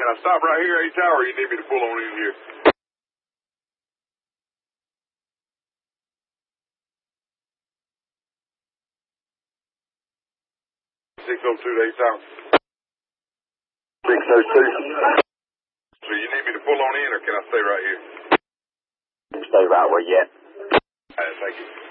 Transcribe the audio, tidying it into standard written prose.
Can I stop right here, A-Tower, or you need me to pull on in here? 602 to A-Tower. 602. So you need me to pull on in, or can I stay right here? Stay right where you at. All right, thank you.